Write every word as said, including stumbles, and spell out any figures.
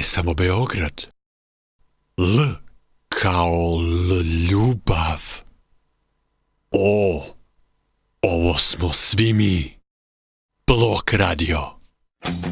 samo Beograd. L kao L ljubav. O, ovo smo svi mi. Blok radio.